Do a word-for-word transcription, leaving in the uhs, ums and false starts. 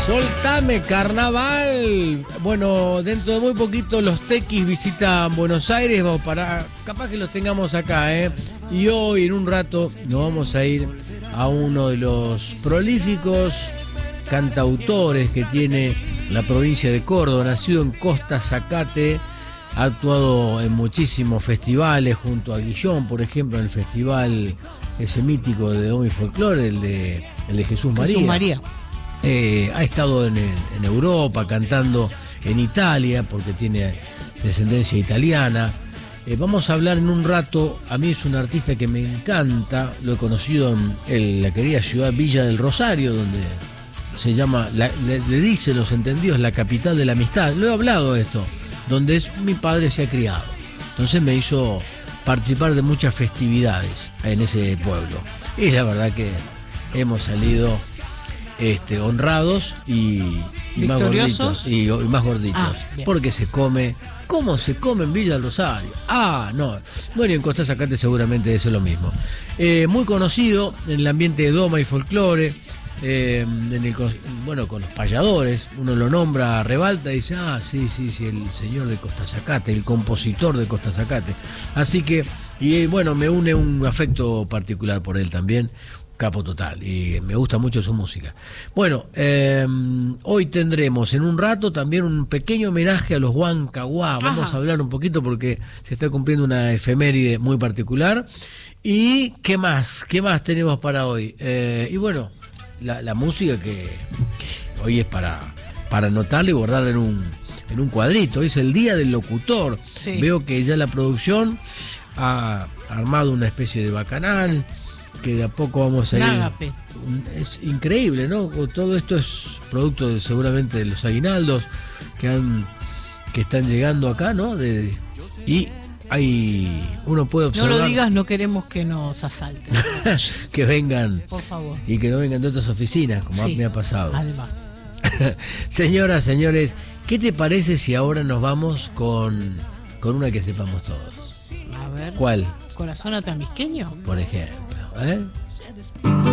Soltame Carnaval. Bueno, dentro de muy poquito los Tequis visitan Buenos Aires, vamos para, capaz que los tengamos acá, ¿eh? Y hoy en un rato nos vamos a ir a uno de los prolíficos cantautores que tiene la provincia de Córdoba, nacido en Costa Zacate, ha actuado en muchísimos festivales junto a Guillón, por ejemplo, en el festival ese mítico de Domi Folklore, el de, el de Jesús María. Jesús María. Eh, ha estado en, en Europa, cantando en Italia, porque tiene descendencia italiana. Eh, vamos a hablar en un rato, a mí es un artista que me encanta, lo he conocido en, en la querida ciudad Villa del Rosario, donde se llama, la, le, le dice los entendidos, la capital de la amistad. Lo he hablado de esto, donde es, mi padre se ha criado. Entonces me hizo participar de muchas festividades en ese pueblo. Y la verdad que hemos salido este, honrados y, y más gorditos. Y, y más gorditos. Ah, porque se come. ¿Cómo se come en Villa del Rosario? Ah, no. Bueno, y en Costa Zacate seguramente es lo mismo. Eh, muy conocido en el ambiente de Doma y folclore. Eh, en el, bueno, con los payadores, uno lo nombra, rebalta y dice, ah, sí, sí, sí, el señor de Costa Zacate, el compositor de Costa Zacate. Así que, y bueno, me une un afecto particular por él también, capo total, y me gusta mucho su música. Bueno, eh, hoy tendremos en un rato también un pequeño homenaje a los Huancahuá. Vamos Ajá. a hablar un poquito porque se está cumpliendo una efeméride muy particular. ¿Y qué más? ¿Qué más tenemos para hoy? Eh, y bueno, La, la música que, que hoy es para, para anotarla y guardarla en un, en un cuadrito. Hoy es el día del locutor. Sí. Veo que ya la producción ha armado una especie de bacanal, que de a poco vamos a ir. Nágape. Es increíble, ¿no? Todo esto es producto de, seguramente de los aguinaldos que han que están llegando acá, ¿no? De, y hay, uno puede observar. No lo digas, no queremos que nos asalten. Que vengan. Por favor. Y que no vengan de otras oficinas, como sí, me ha pasado. Además. Señoras, señores, ¿qué te parece si ahora nos vamos con, con una que sepamos todos? A ver. ¿Cuál? ¿Corazón atamisqueño? Por ejemplo, ¿eh?